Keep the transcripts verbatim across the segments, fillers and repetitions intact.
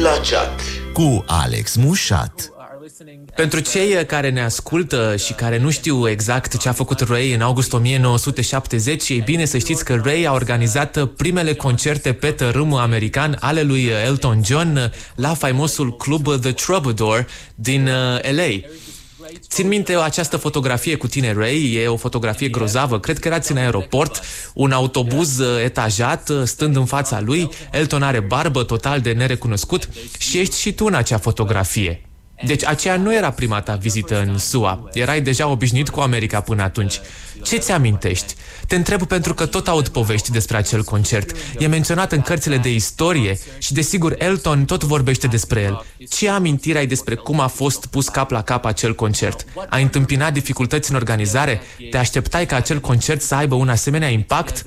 La chat cu Alex Mușat. Pentru cei care ne ascultă și care nu știu exact ce a făcut Ray în august o mie nouă sute șaptezeci, e bine să știți că Ray a organizat primele concerte pe tărâmul american ale lui Elton John la faimosul club The Troubadour din L A. Țin minte această fotografie cu tine, Ray, e o fotografie grozavă, cred că erați în aeroport, un autobuz etajat, stând în fața lui, Elton are barbă total de nerecunoscut și ești și tu în acea fotografie. Deci aceea nu era prima ta vizită în S U A, erai deja obișnuit cu America până atunci. Ce ți amintești? Te întreb pentru că tot aud povești despre acel concert. E menționat în cărțile de istorie și desigur Elton tot vorbește despre el. Ce amintiri ai despre cum a fost pus cap la cap acel concert? Ai întâmpinat dificultăți în organizare? Te așteptai ca acel concert să aibă un asemenea impact?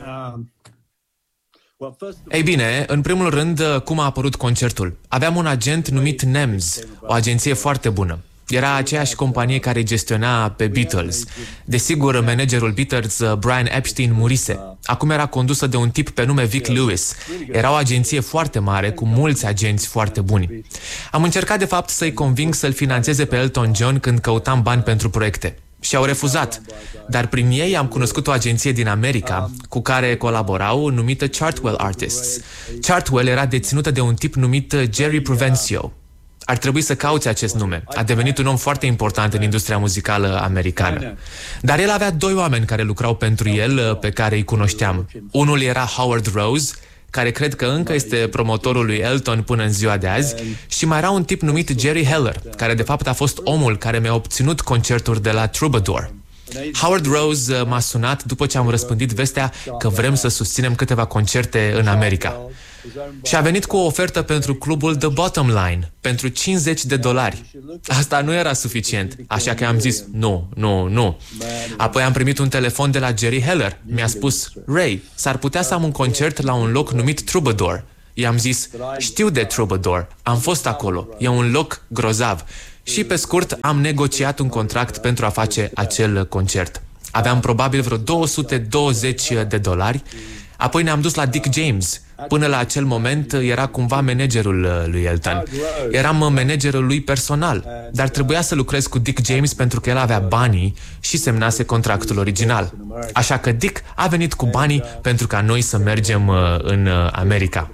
Ei bine, în primul rând, cum a apărut concertul? Aveam un agent numit N E M S, o agenție foarte bună. Era aceeași companie care gestiona pe Beatles. Desigur, managerul Beatles, Brian Epstein, murise. Acum era condusă de un tip pe nume Vic Lewis. Era o agenție foarte mare, cu mulți agenți foarte buni. Am încercat, de fapt, să-i conving să-l finanțeze pe Elton John când căutam bani pentru proiecte. Și au refuzat. Dar prin ei am cunoscut o agenție din America cu care colaborau, numită Chartwell Artists. Chartwell era deținută de un tip numit Jerry Provencio. Ar trebui să cauți acest nume. A devenit un om foarte important în industria muzicală americană. Dar el avea doi oameni care lucrau pentru el, pe care îi cunoșteam. Unul era Howard Rose, care cred că încă este promotorul lui Elton până în ziua de azi, și mai era un tip numit Jerry Heller, care de fapt a fost omul care mi-a obținut concerturi de la Troubadour. Howard Rose m-a sunat după ce am răspândit vestea că vrem să susținem câteva concerte în America. Și a venit cu o ofertă pentru clubul The Bottom Line, pentru cincizeci de dolari. Asta nu era suficient, așa că am zis nu, nu, nu. Apoi am primit un telefon de la Jerry Heller. Mi-a spus: Ray, s-ar putea să am un concert la un loc numit Troubadour. I-am zis: știu de Troubadour, am fost acolo, e un loc grozav. Și pe scurt am negociat un contract pentru a face acel concert. Aveam probabil vreo două sute douăzeci de dolari. Apoi ne-am dus la Dick James. Până la acel moment era cumva managerul lui Elton. Eram managerul lui personal, dar trebuia să lucrez cu Dick James pentru că el avea banii și semnase contractul original. Așa că Dick a venit cu banii pentru ca noi să mergem în America.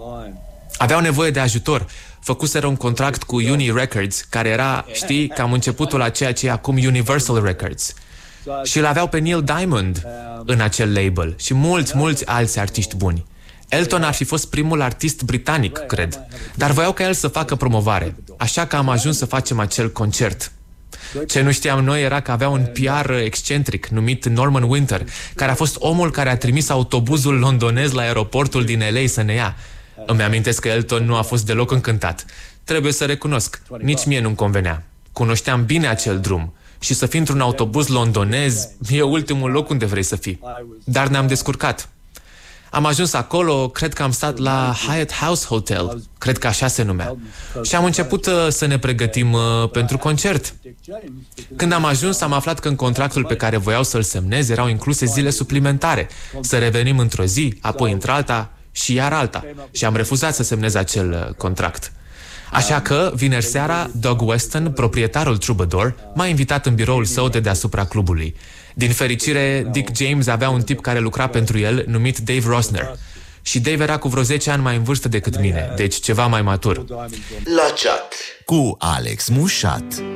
Aveau nevoie de ajutor. Făcuseră un contract cu Uni Records, care era, știi, cam începutul a ceea ce e acum Universal Records. Și îl aveau pe Neil Diamond în acel label și mulți, mulți alți artiști buni. Elton ar fi fost primul artist britanic, cred, dar voiau ca el să facă promovare, așa că am ajuns să facem acel concert. Ce nu știam noi era că avea un P R excentric numit Norman Winter, care a fost omul care a trimis autobuzul londonez la aeroportul din L A să ne ia. Îmi amintesc că Elton nu a fost deloc încântat. Trebuie să recunosc, nici mie nu-mi convenea. Cunoșteam bine acel drum și să fii într-un autobuz londonez e ultimul loc unde vrei să fii. Dar ne-am descurcat. Am ajuns acolo, cred că am stat la Hyatt House Hotel, cred că așa se numea. Și am început uh, să ne pregătim uh, pentru concert. Când am ajuns, am aflat că în contractul pe care voiau să-l semnez erau incluse zile suplimentare. Să revenim într-o zi, apoi într-alta și iar alta. Și am refuzat să semnez acel uh, contract. Așa că, vineri seara, Doug Weston, proprietarul Troubadour, m-a invitat în biroul său de deasupra clubului. Din fericire, Dick James avea un tip care lucra pentru el, numit Dave Rosner. Și Dave era cu vreo zece ani mai în vârstă decât mine, deci ceva mai matur. La chat cu Alex Mușat.